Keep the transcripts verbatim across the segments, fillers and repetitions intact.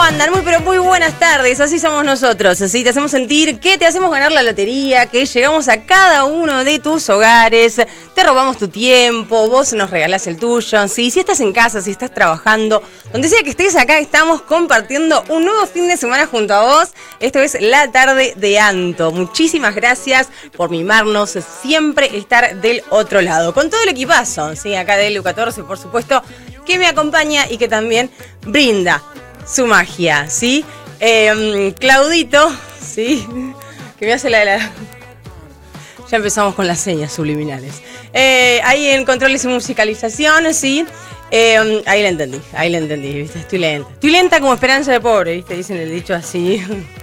andan? Muy pero muy buenas tardes, así somos nosotros, así te hacemos sentir que te hacemos ganar la lotería, que llegamos a cada uno de tus hogares, te robamos tu tiempo, vos nos regalás el tuyo, ¿sí? Si estás en casa, si estás trabajando, donde sea que estés acá, estamos compartiendo un nuevo fin de semana junto a vos. Esto es La Tarde de Anto. Muchísimas gracias por mimarnos, siempre estar del otro lado, con todo el equipazo, ¿sí? Acá de L U catorce, por supuesto, que me acompaña y que también brinda su magia, ¿sí? Eh, Claudito, ¿sí? Que me hace la de la... Ya empezamos con las señas subliminales. Eh, ahí en controles y musicalización, ¿sí? Eh, ahí la entendí, ahí la entendí, ¿viste? Estoy lenta. Estoy lenta como esperanza de pobre, ¿viste? Dicen el dicho así.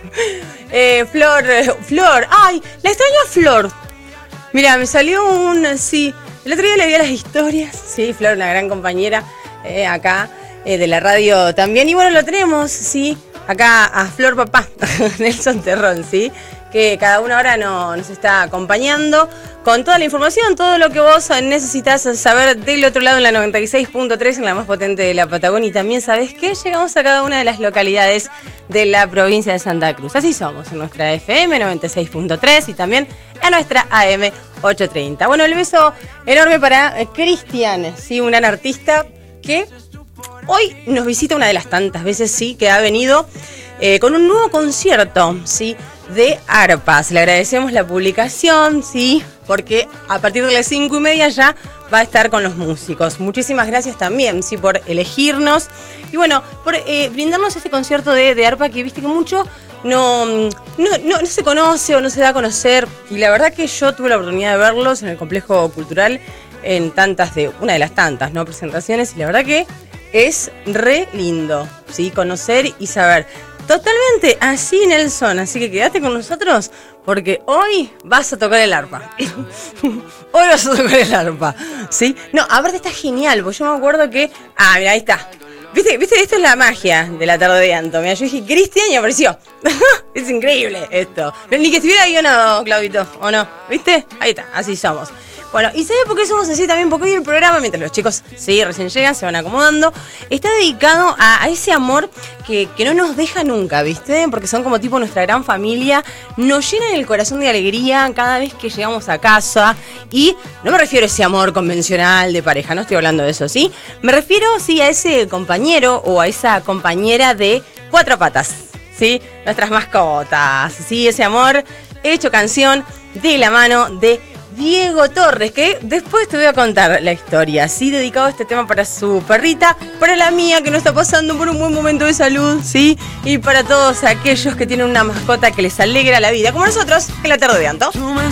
eh, Flor, Flor, ay, la extraño a Flor. Mira, me salió un, sí, el otro día le vi a las historias, sí, Flor, una gran compañera eh, acá. Eh, de la radio también, y bueno, lo tenemos, sí, acá a Flor Papá, Nelson Terrón, sí, que cada una hora no, nos está acompañando con toda la información, todo lo que vos necesitas saber del otro lado en la noventa y seis punto tres, en la más potente de la Patagonia, y también sabés que llegamos a cada una de las localidades de la provincia de Santa Cruz. Así somos, en nuestra F M noventa y seis punto tres y también en nuestra A M ochocientos treinta. Bueno, el beso enorme para eh, Cristian, sí, un gran artista que hoy nos visita una de las tantas veces, sí, que ha venido eh, con un nuevo concierto, sí, de arpas. Le agradecemos la publicación, sí, porque a partir de las cinco y media ya va a estar con los músicos. Muchísimas gracias también, sí, por elegirnos y bueno, por eh, brindarnos este concierto de, de arpa que viste que mucho no, no, no, no se conoce o no se da a conocer. Y la verdad que yo tuve la oportunidad de verlos en el Complejo Cultural en tantas de, una de las tantas, ¿no? presentaciones, y la verdad que es re lindo, ¿sí? Conocer y saber. Totalmente así, Nelson. Así que quédate con nosotros porque hoy vas a tocar el arpa. Hoy vas a tocar el arpa, ¿sí? No, aparte está genial, porque yo me acuerdo que... Ah, mira, ahí está. ¿Viste? ¿Viste? Esto es la magia de La Tarde de Anto. Mira, yo dije Cristian y apareció. Es increíble esto. Ni que estuviera ahí o no, Claudito, ¿o no? ¿Viste? Ahí está, así somos. Bueno, ¿y sabes por qué somos así también? Porque hoy el programa, mientras los chicos sí, recién llegan, se van acomodando, está dedicado a, a ese amor que, que no nos deja nunca, ¿viste? Porque son como tipo nuestra gran familia, nos llenan el corazón de alegría cada vez que llegamos a casa. Y no me refiero a ese amor convencional de pareja, no estoy hablando de eso, ¿sí? Me refiero, sí, a ese compañero o a esa compañera de cuatro patas, ¿sí? Nuestras mascotas, ¿sí? Ese amor hecho canción de la mano de Diego Torres, que después te voy a contar la historia, sí, dedicado a este tema para su perrita, para la mía que no está pasando por un buen momento de salud, sí, y para todos aquellos que tienen una mascota que les alegra la vida, como nosotros en La Tarde de Anto.